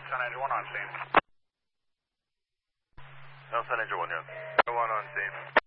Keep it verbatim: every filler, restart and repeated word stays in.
Sun Angel one on scene. L Sun Angel one, yeah. one on scene.